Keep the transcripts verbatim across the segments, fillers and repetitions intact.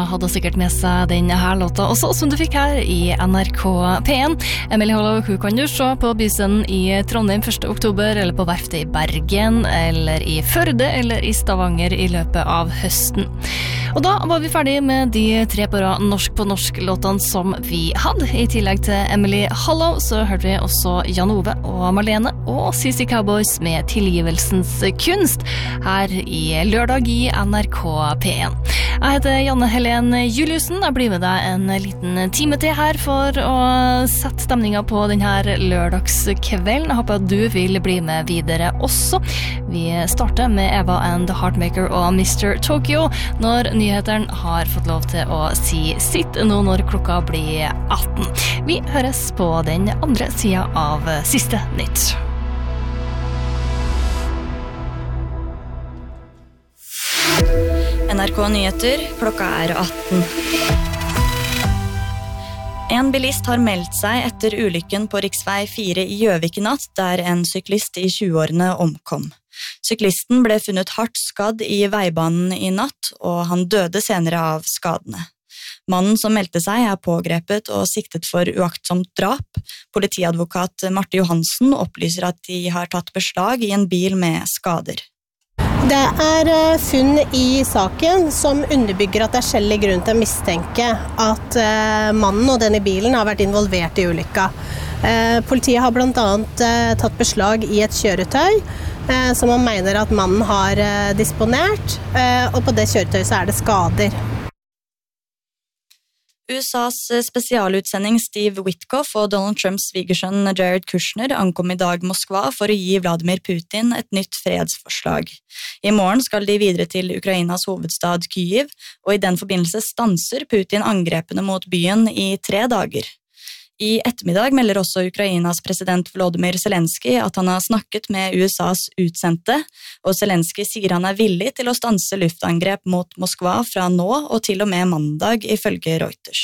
hadde sikkert med seg denne her låta også, som du fikk her i N R K P en. Emilie Hollow, hun kan du se på Byscenen i Trondheim første oktober, eller på Verftet i Bergen, eller i Førde, eller i Stavanger i løpet av høsten. Og da var vi ferdig med de tre på rad norsk på norsk-låtene som vi hadde. I tillegg til Emilie Hollow så hørte vi også Jan Ove og Marlene og C C Cowboys med Tilgivelsens kunst her i lørdag i N R K P en. Jeg heter Janne Helen Juliussen. Jeg blir med deg en liten time til her for å sette stemningen på denne lørdagskvelden. Jeg håper at du vil bli med videre også. Vi starter med Eva and the Heartmaker og mister Tokyo når nyheteren har fått lov til å si sitt nå når klokka blir atten. Vi høres på den andre siden av siste nytt. N R K Nyheter, klokka er atten. En bilist har meldt seg etter ulykken på riksvei fire i Gjøvik i natt, der en syklist i tjueårene omkom. Syklisten ble funnet hardt skadd i veibanen i natt, og han døde senere av skadene. Mannen som meldte seg er pågrepet og siktet for uaktsomt drap. Politiadvokat Marte Johansen opplyser at de har tatt beslag i en bil med skader. Det er funn i saken som underbygger at det er skjellig grunn til å mistenke at mannen og denne bilen har vært involvert i ulykka. Politiet har blant annet tatt beslag i et kjøretøy som man mener at mannen har disponert, og på det kjøretøyet så er det skader. U S A's spesialutsending Steve Witkoff og Donald Trumps svigersønn Jared Kushner ankom i dag Moskva for å gi Vladimir Putin et nytt fredsforslag. I morgen skal de videre til Ukrainas hovedstad Kyiv, og i den forbindelse stanser Putin angrepene mot byen i tre dager. I ettermiddag melder også Ukrainas president Volodymyr Zelensky at han har snakket med U S A's utsendte, og Zelensky sier han er villig til å stanse luftangrep mot Moskva fra nå og til og med mandag, ifølge Reuters.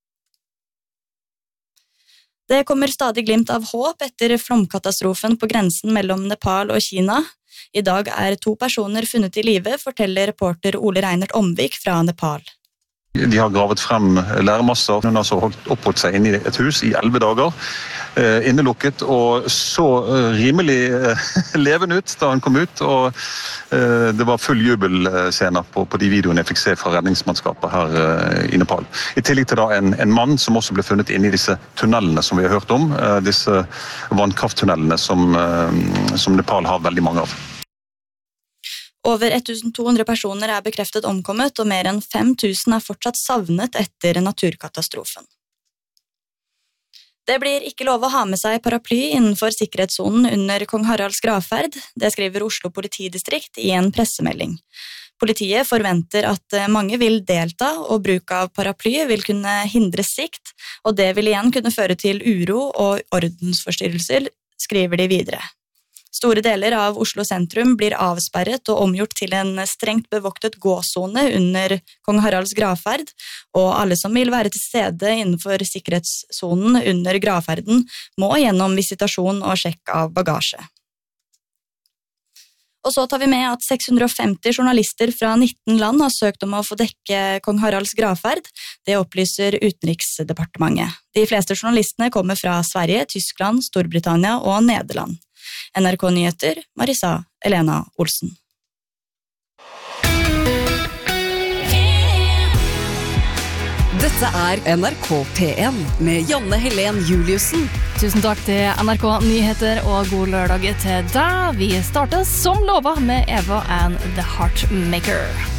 Det kommer stadig glimt av håp etter flomkatastrofen på grensen mellom Nepal og Kina. I dag er to personer funnet i live, forteller reporter Ole Reinert Omvik fra Nepal. De har gravet frem lærmasser. Hun har så oppholdt seg inne i et hus i elleve dager, eh, innelukket, og så eh, rimelig eh, levende ut da hun kom ut, og eh, det var full jubelscener på, på de videoene jeg fikk se fra redningsmannskapet her eh, i Nepal. I tillegg til da en, en mann som også ble funnet inne i disse tunnelene som vi har hørt om, eh, disse vannkrafttunnelene som, eh, som Nepal har veldig mange av. Over to hundre personer er bekreftet omkommet, og mer enn fem tusen er fortsatt savnet etter naturkatastrofen. Det blir ikke lov å ha med seg paraply innenfor sikkerhetssonen under Kong Haralds gravferd, det skriver Oslo politidistrikt i en pressemelding. Politiet forventer at mange vil delta, og bruk av paraply vil kunne hindre sikt, og det vil igjen kunne føre til uro og ordensforstyrrelser, skriver de videre. Store deler av Oslo sentrum blir avsperret og omgjort til en strengt bevoktet gåsone under Kong Haralds gravferd, og alle som vil være til stede innenfor sikkerhetssonen under gravferden må gjennom visitasjon og sjekk av bagasje. Og så tar vi med at seks hundre og femti journalister fra nitten land har søkt om å få dekke Kong Haralds gravferd. Det opplyser Utenriksdepartementet. De fleste journalistene kommer fra Sverige, Tyskland, Storbritannia og Nederland. N R K Nyheter, Marisa Elena Olsen. Dette er N R K P en med Janne Helen Juliussen. Tusen takk til N R K Nyheter og god lørdag til deg. Vi starter som lovet med Eva and the Heartmaker.